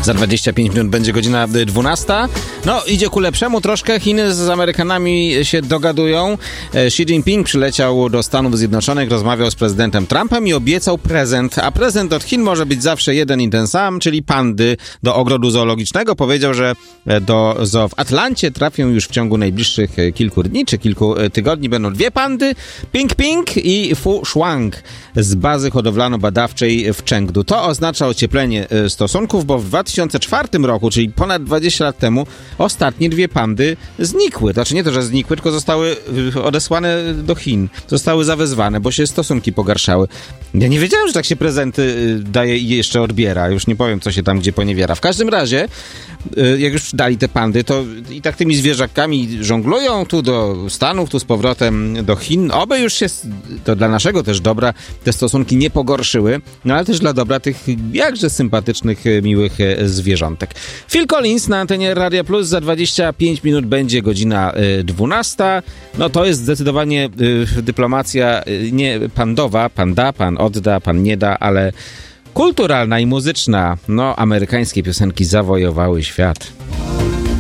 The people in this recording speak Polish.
Za 25 minut będzie godzina 12. No, idzie ku lepszemu troszkę. Chiny z Amerykanami się dogadują. Xi Jinping przyleciał do Stanów Zjednoczonych, rozmawiał z prezydentem Trumpem i obiecał prezent. A prezent od Chin może być zawsze jeden i ten sam, czyli pandy do ogrodu zoologicznego. Powiedział, że do zoo w Atlancie trafią już w ciągu najbliższych kilku dni czy kilku tygodni. Będą dwie pandy, Ping Ping i Fu Shuang z bazy hodowlano-badawczej w Chengdu. To oznacza ocieplenie stosunków, bo w 2004 roku, czyli ponad 20 lat temu, ostatnie dwie pandy znikły. Znaczy nie to, że znikły, tylko zostały odesłane do Chin. Zostały zawezwane, bo się stosunki pogarszały. Ja nie wiedziałem, że tak się prezenty daje i jeszcze odbiera. Już nie powiem, co się tam gdzie poniewiera. W każdym razie, jak już dali te pandy, to i tak tymi zwierzakami żonglują tu do Stanów, tu z powrotem do Chin. Oby już się, to dla naszego też dobra, te stosunki nie pogorszyły, no ale też dla dobra tych jakże sympatycznych, miłych zwierzątek. Phil Collins na antenie Radia Plus. Za 25 minut będzie godzina 12. No to jest zdecydowanie dyplomacja nie pandowa, pan da, pan odda, pan nie da, ale kulturalna i muzyczna. No, amerykańskie piosenki zawojowały świat.